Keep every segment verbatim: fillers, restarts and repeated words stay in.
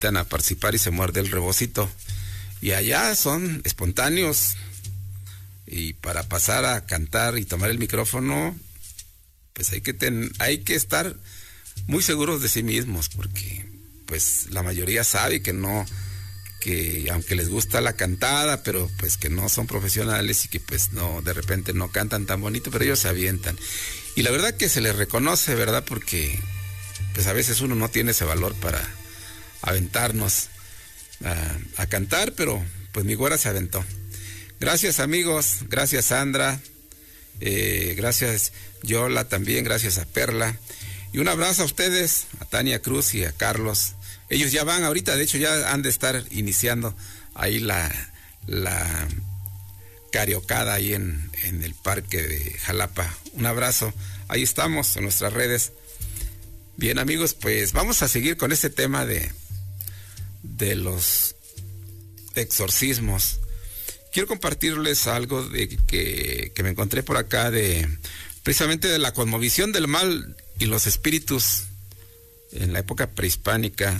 a participar y se muerde el rebocito. Y allá son espontáneos. Y para pasar a cantar y tomar el micrófono, pues hay que ten, hay que estar muy seguros de sí mismos, porque pues la mayoría sabe que no, que aunque les gusta la cantada, pero pues que no son profesionales y que pues no, de repente no cantan tan bonito, pero ellos se avientan. Y la verdad que se les reconoce, ¿verdad? Porque pues a veces uno no tiene ese valor para aventarnos a, a cantar, pero pues mi güera se aventó. Gracias, amigos, gracias, Sandra, eh, gracias, Yola, también, gracias a Perla, y un abrazo a ustedes, a Tania Cruz y a Carlos. Ellos ya van ahorita, de hecho ya han de estar iniciando ahí la, la cariocada ahí en, en el parque de Jalapa. Un abrazo, ahí estamos en nuestras redes. Bien, amigos, pues vamos a seguir con este tema de, de los exorcismos. Quiero compartirles algo de que, que me encontré por acá, de precisamente de la cosmovisión del mal y los espíritus en la época prehispánica.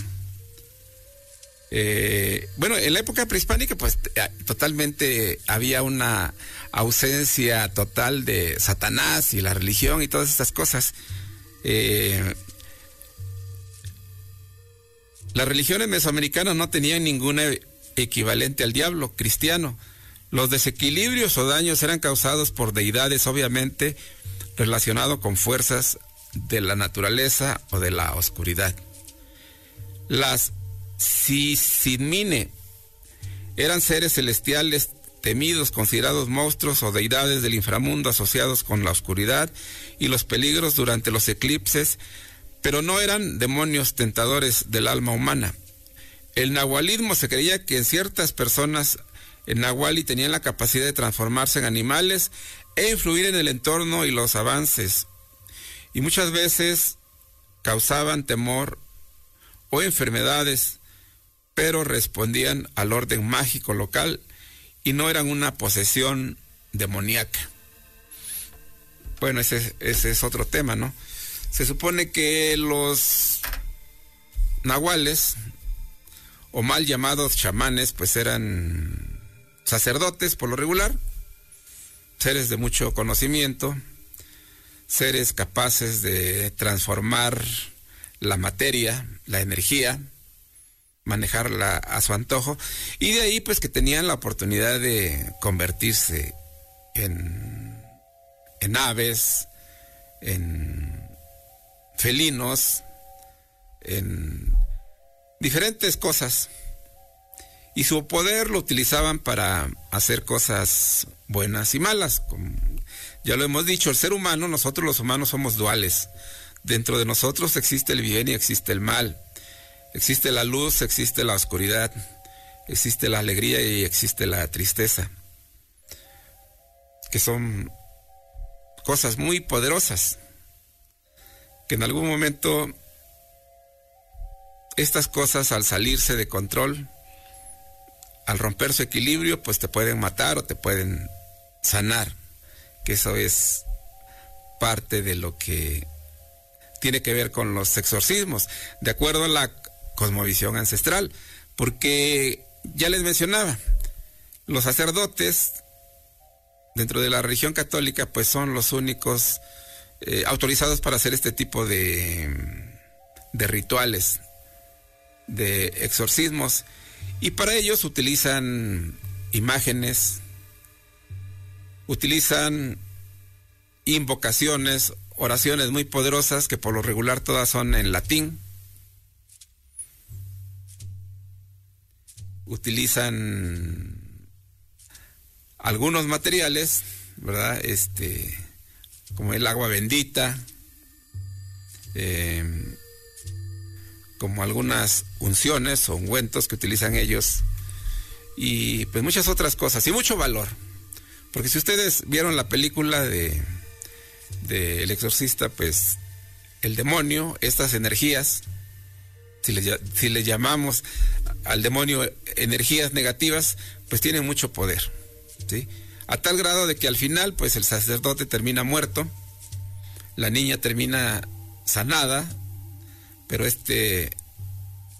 Eh, bueno, en la época prehispánica pues totalmente había una ausencia total de Satanás y la religión y todas estas cosas. Eh, las religiones mesoamericanas no tenían ningún equivalente al diablo cristiano. Los desequilibrios o daños eran causados por deidades, obviamente, relacionados con fuerzas de la naturaleza o de la oscuridad. Las Sisimine eran seres celestiales temidos, considerados monstruos o deidades del inframundo asociados con la oscuridad y los peligros durante los eclipses, pero no eran demonios tentadores del alma humana. El nahualismo se creía que en ciertas personas en Nahuali tenían la capacidad de transformarse en animales e influir en el entorno y los avances, y muchas veces causaban temor o enfermedades, pero respondían al orden mágico local y no eran una posesión demoníaca. Bueno, ese, ese es otro tema, ¿no? Se supone que los nahuales, o mal llamados chamanes, pues eran sacerdotes por lo regular, seres de mucho conocimiento, seres capaces de transformar la materia, la energía, manejarla a su antojo, y de ahí pues que tenían la oportunidad de convertirse en, en aves, en felinos, en diferentes cosas. Y su poder lo utilizaban para hacer cosas buenas y malas. Como ya lo hemos dicho, el ser humano, nosotros los humanos somos duales. Dentro de nosotros existe el bien y existe el mal. Existe la luz, existe la oscuridad. Existe la alegría y existe la tristeza. Que son cosas muy poderosas. Que en algún momento estas cosas, al salirse de control, al romper su equilibrio, pues te pueden matar o te pueden sanar, que eso es parte de lo que tiene que ver con los exorcismos, de acuerdo a la cosmovisión ancestral, porque ya les mencionaba, los sacerdotes dentro de la religión católica pues son los únicos eh, autorizados para hacer este tipo de, de rituales, de exorcismos. Y para ellos utilizan imágenes, utilizan invocaciones, oraciones muy poderosas, que por lo regular todas son en latín. Utilizan algunos materiales, ¿verdad? Este, como el agua bendita, eh, como algunas unciones o ungüentos que utilizan ellos, y pues muchas otras cosas, y mucho valor, porque si ustedes vieron la película de, de El Exorcista, pues el demonio, estas energías, si le, si le llamamos al demonio energías negativas, pues tienen mucho poder, ¿sí? A tal grado de que al final pues el sacerdote termina muerto, la niña termina sanada, pero este